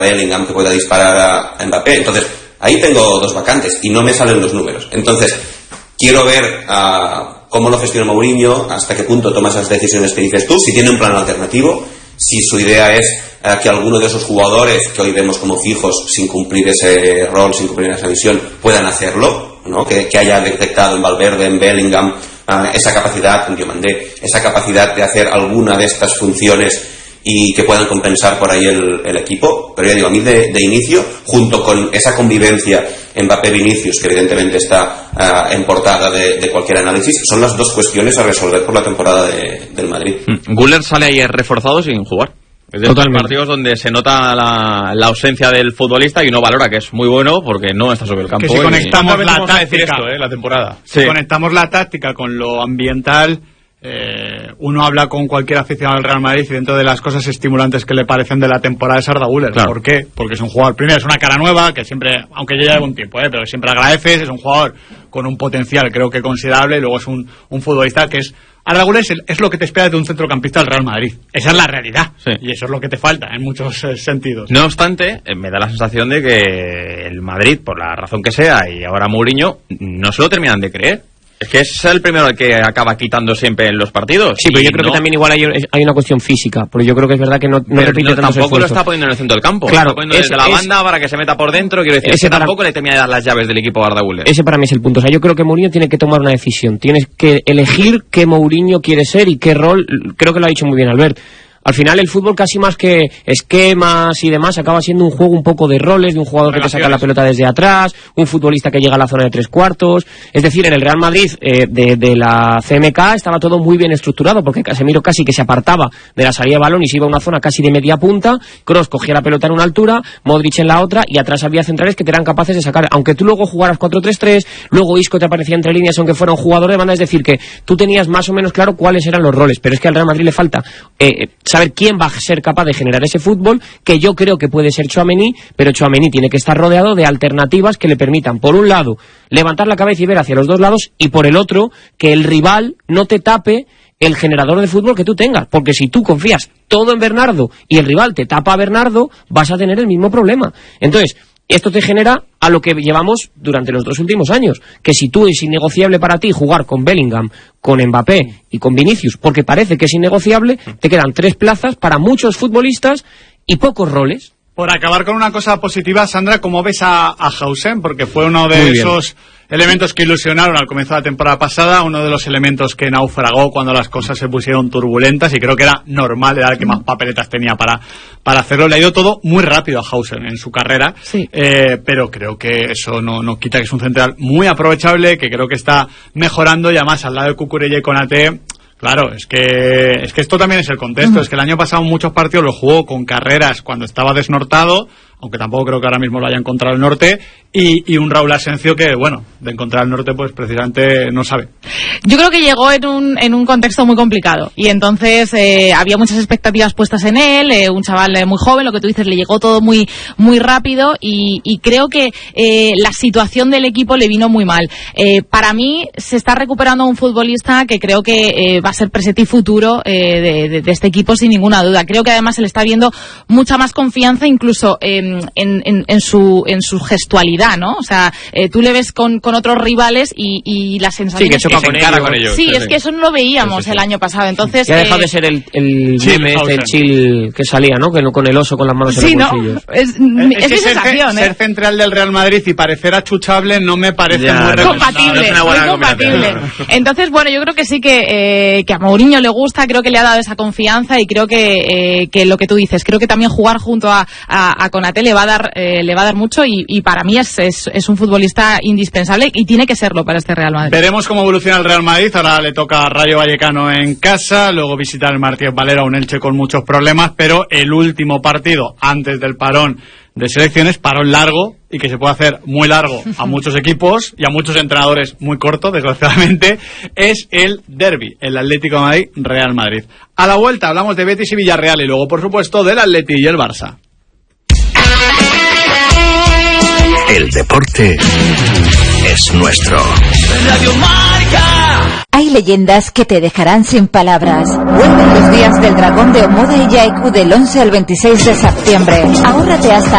Bellingham que pueda disparar a Mbappé. Entonces, ahí tengo dos vacantes y no me salen los números. Entonces, quiero ver cómo lo gestiona Mourinho, hasta qué punto toma esas decisiones que dices tú, si tiene un plan alternativo, si su idea es que alguno de esos jugadores que hoy vemos como fijos sin cumplir ese rol, sin cumplir esa misión, puedan hacerlo, ¿no? Que haya detectado en Valverde, en Bellingham, esa capacidad, en Diomandé, esa capacidad de hacer alguna de estas funciones y que puedan compensar por ahí el equipo. Pero ya digo, a mí de inicio, junto con esa convivencia Mbappé-Vinicius, que evidentemente está en portada de cualquier análisis, son las dos cuestiones a resolver por la temporada del Madrid. Güler sale ayer reforzado sin jugar. Es de los partidos donde se nota la ausencia del futbolista y uno valora que es muy bueno porque no está sobre el campo. Que si conectamos la táctica, la temporada. Si conectamos la táctica con lo ambiental, uno habla con cualquier aficionado del Real Madrid y dentro de las cosas estimulantes que le parecen de la temporada es Arda Güler. Claro. ¿Por qué? Porque es un jugador, primero es una cara nueva que siempre, aunque ya lleva un tiempo, pero que siempre agradeces, es un jugador con un potencial creo que considerable, y luego es un futbolista que es Arda Güler es lo que te espera de un centrocampista del Real Madrid. Esa es la realidad. Sí. Y eso es lo que te falta en muchos sentidos. No obstante, me da la sensación de que el Madrid, por la razón que sea, y ahora Mourinho, no se lo terminan de creer. Es que es el primero el que acaba quitando siempre en los partidos. Sí, pero yo creo que también igual hay una cuestión física, porque yo creo que es verdad que no repite tantos tampoco lo está poniendo en el centro del campo. Claro, está poniendo desde la banda para que se meta por dentro. Quiero decir, tampoco le termina de dar las llaves del equipo a Arda Güler. Ese para mí es el punto. O sea, yo creo que Mourinho tiene que tomar una decisión. Tienes que elegir qué Mourinho quiere ser y qué rol. Creo que lo ha dicho muy bien Albert. Al final el fútbol, casi más que esquemas y demás, acaba siendo un juego un poco de roles, de un jugador que te saca la pelota desde atrás, un futbolista que llega a la zona de 3/4. Es decir, en el Real Madrid de la CMK estaba todo muy bien estructurado, porque Casemiro casi que se apartaba de la salida de balón y se iba a una zona casi de media punta, Kroos cogía la pelota en una altura, Modric en la otra, y atrás había centrales que te eran capaces de sacar, aunque tú luego jugaras 4-3-3, luego Isco te aparecía entre líneas aunque fuera un jugador de banda. Es decir, que tú tenías más o menos claro cuáles eran los roles, pero es que al Real Madrid le falta saber quién va a ser capaz de generar ese fútbol, que yo creo que puede ser Tchouaméni, pero Tchouaméni tiene que estar rodeado de alternativas que le permitan, por un lado, levantar la cabeza y ver hacia los dos lados, y por el otro, que el rival no te tape el generador de fútbol que tú tengas, porque si tú confías todo en Bernardo y el rival te tapa a Bernardo, vas a tener el mismo problema. Entonces, esto te genera a lo que llevamos durante los 2 últimos años, que si tú es innegociable para ti jugar con Bellingham, con Mbappé y con Vinicius, porque parece que es innegociable, te quedan 3 plazas para muchos futbolistas y pocos roles. Por acabar con una cosa positiva, Sandra, ¿cómo ves a Hausen? Porque fue uno de esos elementos que ilusionaron al comienzo de la temporada pasada, uno de los elementos que naufragó cuando las cosas se pusieron turbulentas, y creo que era normal, era el que más papeletas tenía para hacerlo. Le ha ido todo muy rápido a Hausen en su carrera, sí. Pero creo que eso no quita que es un central muy aprovechable, que creo que está mejorando, y además al lado de Cucurella y Konaté. Claro, es que esto también es el contexto. Es que el año pasado muchos partidos los jugó con carreras cuando estaba desnortado, aunque tampoco creo que ahora mismo lo haya encontrado el norte, y un Raúl Asencio que, bueno, de encontrar el norte pues precisamente no sabe. Yo creo que llegó en un contexto muy complicado, y entonces había muchas expectativas puestas en él, un chaval muy joven, lo que tú dices, le llegó todo muy muy rápido, y creo que la situación del equipo le vino muy mal. Para mí se está recuperando un futbolista que creo que va a ser presente y futuro de este equipo sin ninguna duda. Creo que además se le está viendo mucha más confianza, incluso en su gestualidad, ¿no? O sea, tú le ves con otros rivales y la sensación que choca con ellos. Sí, es que eso no lo veíamos el año pasado. Entonces ya ha dejado de ser el meme, el chill que salía, ¿no? Que con el oso con las manos en los bolsillos. Es mi sensación, ser central del Real Madrid y parecer achuchable no me parece muy compatible. Entonces, bueno, yo creo que sí que a Mourinho le gusta, creo que le ha dado esa confianza, y creo que lo que tú dices, creo que también jugar junto a Konaté le va a dar mucho, y para mí es un futbolista indispensable, y tiene que serlo para este Real Madrid. Veremos cómo evoluciona el Real Madrid. Ahora le toca a Rayo Vallecano en casa, luego visitar el Martínez Valero, un Elche con muchos problemas, pero el último partido antes del parón de selecciones, parón largo, y que se puede hacer muy largo a muchos equipos y a muchos entrenadores muy corto, desgraciadamente, es el derbi, el Atlético de Madrid, Real Madrid. A la vuelta hablamos de Betis y Villarreal, y luego, por supuesto, del Atleti y el Barça. El deporte es nuestro. Radio Marca. Hay leyendas que te dejarán sin palabras. Vuelven los días del Dragón de Omoda y Yaiku del 11 al 26 de septiembre. Ahórrate hasta